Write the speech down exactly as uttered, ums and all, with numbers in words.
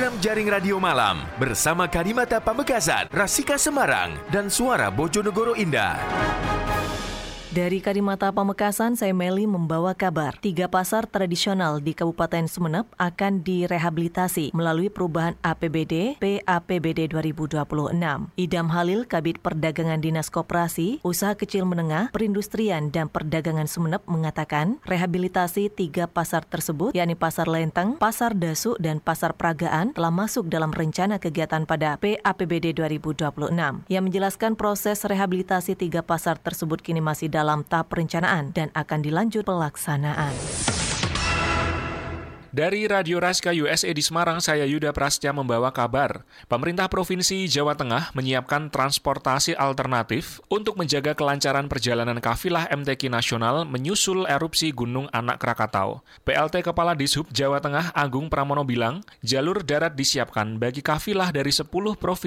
program Jaring Radio Malam bersama Karimata Pamekasan, Rasika Semarang, dan Suara Bojonegoro Indah. Dari Karimata Pamekasan, saya Meli membawa kabar. Tiga pasar tradisional di Kabupaten Sumeneb akan direhabilitasi melalui perubahan A P B D P A P B D dua ribu dua puluh enam. Idam Halil, Kabid Perdagangan Dinas Koperasi, Usaha Kecil Menengah, Perindustrian dan Perdagangan Sumeneb mengatakan rehabilitasi tiga pasar tersebut, yakni Pasar Lenteng, Pasar Dasu, dan Pasar Peragaan telah masuk dalam rencana kegiatan pada P A P B D dua ribu dua puluh enam. Yang menjelaskan proses rehabilitasi tiga pasar tersebut kini masih dalam dalam tahap perencanaan dan akan dilanjut pelaksanaan. Dari Radio Raska U S A di Semarang, saya Yuda Prastya membawa kabar. Pemerintah Provinsi Jawa Tengah menyiapkan transportasi alternatif untuk menjaga kelancaran perjalanan kafilah M T Q nasional menyusul erupsi Gunung Anak Krakatau. P L T Kepala Dishub Jawa Tengah Agung Pramono bilang, jalur darat disiapkan bagi kafilah dari sepuluh provinsi